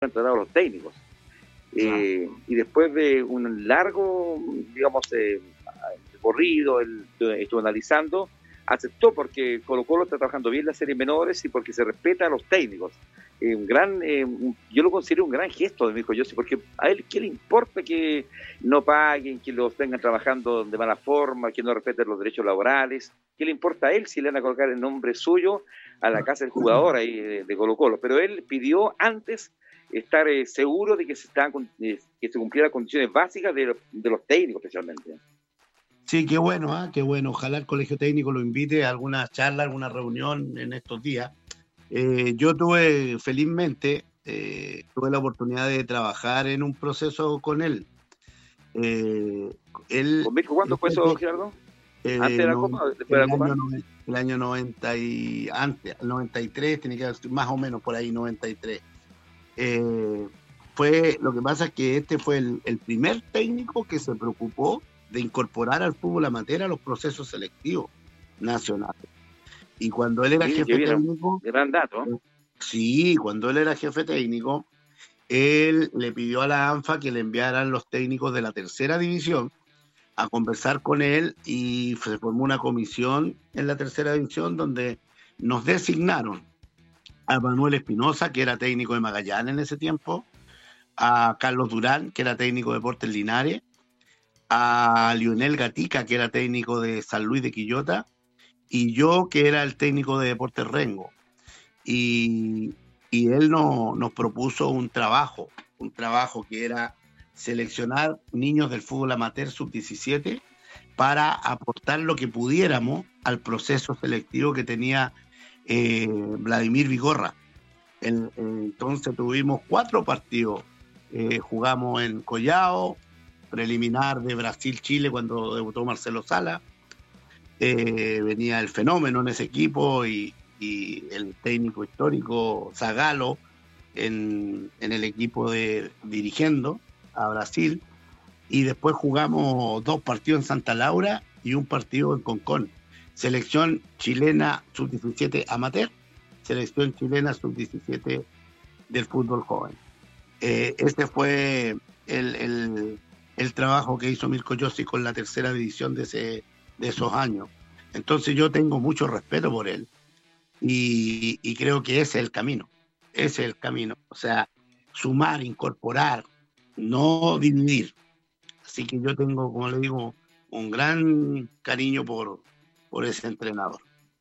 entrenados los técnicos. Y después de un largo, digamos, recorrido, él estuvo analizando, aceptó porque Colo-Colo está trabajando bien las series menores y porque se respeta a los técnicos. Yo lo considero un gran gesto de Mirko Yossi, porque a él, ¿qué le importa que no paguen, que los tengan trabajando de mala forma, que no respeten los derechos laborales? ¿Qué le importa a él si le van a colocar el nombre suyo a la casa del jugador ahí de Colo-Colo? Pero él pidió antes estar seguro de que que se cumplieran las condiciones básicas de los técnicos especialmente. Sí, qué bueno, qué bueno. Ojalá el Colegio Técnico lo invite a alguna charla, alguna reunión en estos días. Yo felizmente, tuve la oportunidad de trabajar en un proceso con él. ¿Con Mirko cuándo fue eso, Gerardo? ¿Antes de la Copa o después de la Copa? El año 90 y antes, 93, tiene que ser más o menos por ahí, 93. Lo que pasa es que este fue el primer técnico que se preocupó de incorporar al fútbol amateur a los procesos selectivos nacionales. Y cuando él era jefe técnico... Gran dato. Sí, cuando él era jefe técnico, él le pidió a la ANFA que le enviaran los técnicos de la tercera división a conversar con él y se formó una comisión en la tercera división donde nos designaron a Manuel Espinosa, que era técnico de Magallanes en ese tiempo, a Carlos Durán, que era técnico de Deportes Linares, a Lionel Gatica, que era técnico de San Luis de Quillota, y yo, que era el técnico de Deportes Rengo. Y él nos propuso un trabajo que era seleccionar niños del fútbol amateur sub-17 para aportar lo que pudiéramos al proceso selectivo que tenía Vladimir Vigorra. Entonces tuvimos 4 partidos. Jugamos en Collao, preliminar de Brasil-Chile cuando debutó Marcelo Sala. Venía el Fenómeno en ese equipo y el técnico histórico Zagallo en el equipo dirigiendo a Brasil. Y después jugamos 2 partidos en Santa Laura y un partido en Concón. Selección chilena sub-17 amateur, selección chilena sub-17 del fútbol joven. Este fue el trabajo que hizo Mirko Yossi con la tercera división de esos años. Entonces yo tengo mucho respeto por él y creo que ese es el camino. Ese es el camino. O sea, sumar, incorporar, no dividir. Así que yo tengo, como le digo, un gran cariño por ese entrenador.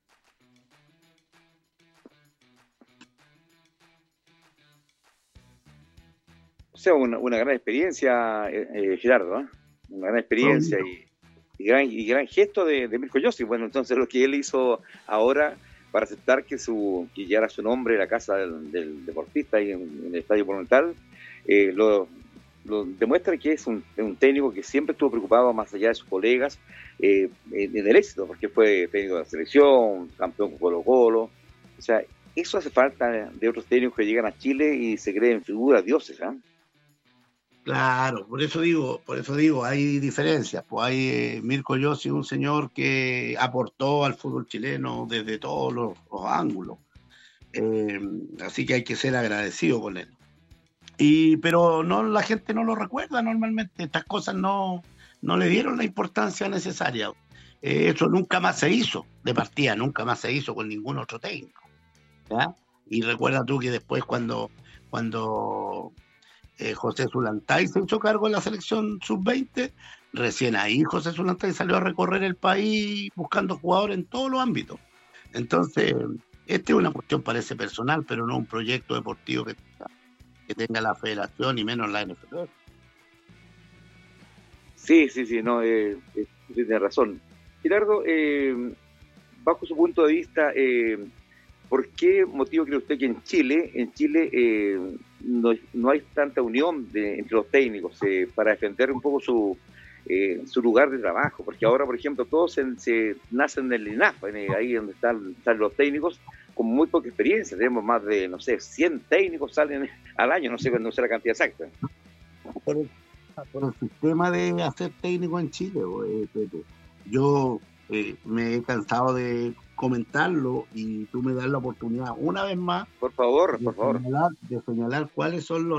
O sea, una gran experiencia, Gerardo, ¿eh? Una gran experiencia y gran gesto de Mirko Yossi. Bueno, entonces lo que él hizo ahora para aceptar que ya era su nombre la casa del deportista ahí en el Estadio Monumental, lo demuestra que es un técnico que siempre estuvo preocupado, más allá de sus colegas, en el éxito, porque fue técnico de la selección, campeón con Colo-Colo. O sea, eso hace falta de otros técnicos que llegan a Chile y se creen figuras dioses, ¿eh? Claro, por eso digo, hay diferencias. Pues hay Mirko Yossi, un señor que aportó al fútbol chileno desde todos los ángulos. Así que hay que ser agradecido con él. Pero no, la gente no lo recuerda normalmente. Estas cosas no le dieron la importancia necesaria. Eso nunca más se hizo, de partida, nunca más se hizo con ningún otro técnico, ¿ya? Y recuerda tú que después cuando José Zulantay se hizo cargo de la selección sub-20, recién ahí José Zulantay salió a recorrer el país buscando jugadores en todos los ámbitos. Entonces, esta es una cuestión parece personal, pero no un proyecto deportivo que tenga la federación y menos la NFL. Sí, no, tiene razón. Gerardo, bajo su punto de vista, ¿por qué motivo cree usted que en Chile no hay tanta unión entre los técnicos para defender un poco su lugar de trabajo? Porque ahora, por ejemplo, todos se nacen en el INAF, ahí donde están los técnicos, con muy poca experiencia. Tenemos más de, 100 técnicos salen al año, no sé la cantidad exacta. Por el sistema de hacer técnico en Chile, yo me he cansado de comentarlo y tú me das la oportunidad una vez más Por favor, por favor. de señalar cuáles son los